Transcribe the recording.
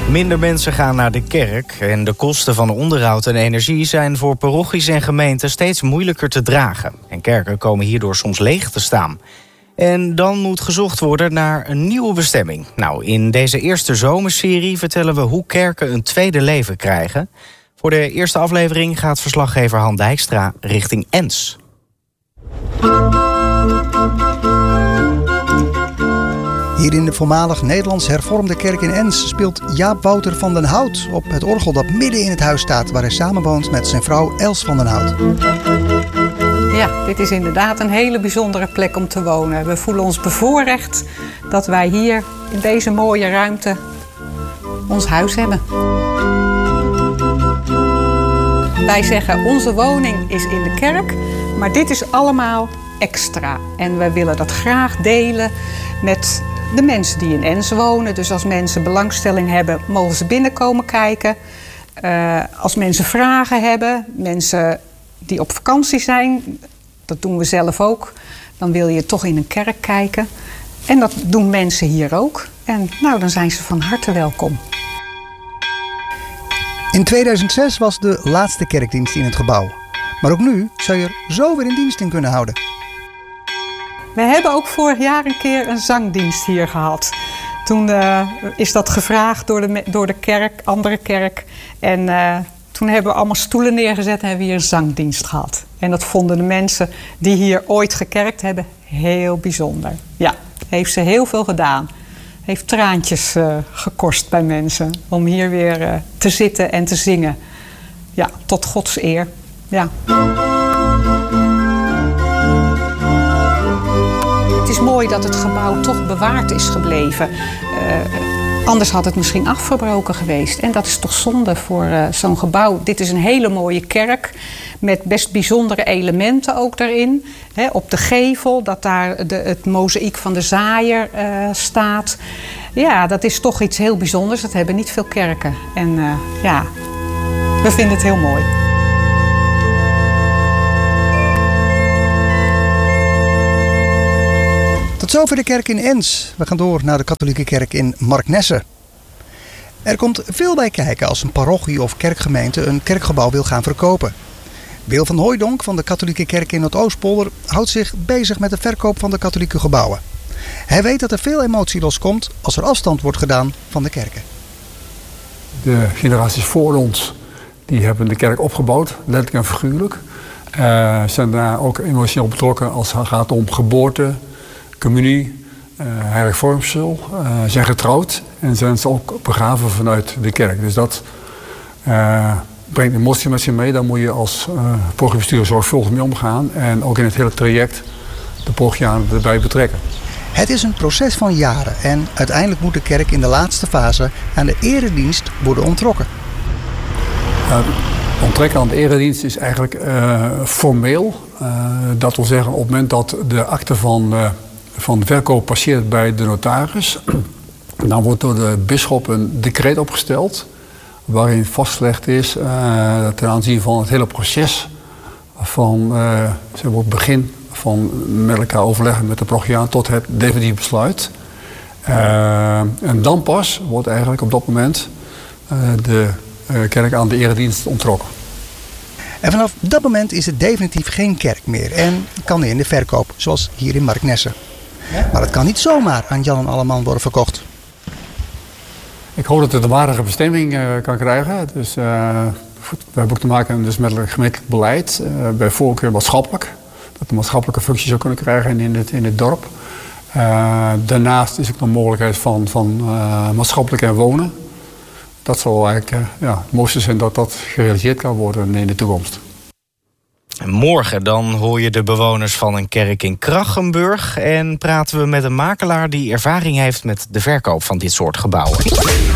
Minder mensen gaan naar de kerk en de kosten van onderhoud en energie zijn voor parochies en gemeenten steeds moeilijker te dragen. En kerken komen hierdoor soms leeg te staan. En dan moet gezocht worden naar een nieuwe bestemming. Nou, in deze eerste zomerserie vertellen we hoe kerken een tweede leven krijgen. Voor de eerste aflevering gaat verslaggever Han Dijkstra richting Ens. Hier in de voormalig Nederlands hervormde kerk in Ens speelt Jaap Wouter van den Hout op het orgel dat midden in het huis staat, waar hij samenwoont met zijn vrouw Els van den Hout. Ja, dit is inderdaad een hele bijzondere plek om te wonen. We voelen ons bevoorrecht dat wij hier in deze mooie ruimte ons huis hebben. Wij zeggen onze woning is in de kerk, maar dit is allemaal extra. En wij willen dat graag delen met de mensen die in Ens wonen. Dus als mensen belangstelling hebben, mogen ze binnenkomen kijken. Als mensen vragen hebben, mensen die op vakantie zijn, dat doen we zelf ook. Dan wil je toch in een kerk kijken. En dat doen mensen hier ook. En nou, dan zijn ze van harte welkom. In 2006 was de laatste kerkdienst in het gebouw. Maar ook nu zou je er zo weer een dienst in kunnen houden. We hebben ook vorig jaar een keer een zangdienst hier gehad. Toen is dat gevraagd door de kerk, andere kerk. En toen hebben we allemaal stoelen neergezet en hebben we hier een zangdienst gehad. En dat vonden de mensen die hier ooit gekerkt hebben heel bijzonder. Ja, heeft ze heel veel gedaan. Heeft traantjes gekost bij mensen om hier weer te zitten en te zingen. Ja, tot Gods eer. Ja. Het is mooi dat het gebouw toch bewaard is gebleven. Anders had het misschien afgebroken geweest. En dat is toch zonde voor zo'n gebouw. Dit is een hele mooie kerk met best bijzondere elementen ook daarin. Op de gevel, dat daar het mozaïek van de zaaier staat. Ja, dat is toch iets heel bijzonders. Dat hebben niet veel kerken. En ja, we vinden het heel mooi. Tot zover de kerk in Ens. We gaan door naar de katholieke kerk in Marknesse. Er komt veel bij kijken als een parochie of kerkgemeente een kerkgebouw wil gaan verkopen. Wil van Hooijdonk van de katholieke kerk in Noordoostpolder houdt zich bezig met de verkoop van de katholieke gebouwen. Hij weet dat er veel emotie loskomt als er afstand wordt gedaan van de kerken. De generaties voor ons die hebben de kerk opgebouwd, letterlijk en figuurlijk. Zijn daar ook emotioneel betrokken als het gaat om geboorte, communie, heilig vormsel, zijn getrouwd en zijn ze ook begraven vanuit de kerk. Dus dat brengt emotie met zich mee. Daar moet je als parochiebestuurder zorgvuldig mee omgaan en ook in het hele traject de parochianen erbij betrekken. Het is een proces van jaren en uiteindelijk moet de kerk in de laatste fase aan de eredienst worden onttrokken. Onttrekken aan de eredienst is eigenlijk formeel. Dat wil zeggen op het moment dat de akte van de verkoop passeert bij de notaris, dan wordt door de bisschop een decreet opgesteld waarin vastgelegd is ten aanzien van het hele proces van het begin van met elkaar overleggen met de parochiaan tot het definitief besluit. En dan pas wordt eigenlijk op dat moment de kerk aan de eredienst onttrokken. En vanaf dat moment is het definitief geen kerk meer en kan die in de verkoop, zoals hier in Marknesse. Maar het kan niet zomaar aan Jan en Alleman worden verkocht. Ik hoop dat het een waardige bestemming kan krijgen. Dus, we hebben ook te maken dus met het gemeentelijk beleid, bij voorkeur maatschappelijk. Dat de maatschappelijke functie zou kunnen krijgen in het dorp. Daarnaast is ook nog mogelijkheid van maatschappelijk en wonen. Dat zal eigenlijk het mooiste zijn dat dat gerealiseerd kan worden in de toekomst. Morgen dan hoor je de bewoners van een kerk in Krachenburg en praten we met een makelaar die ervaring heeft met de verkoop van dit soort gebouwen.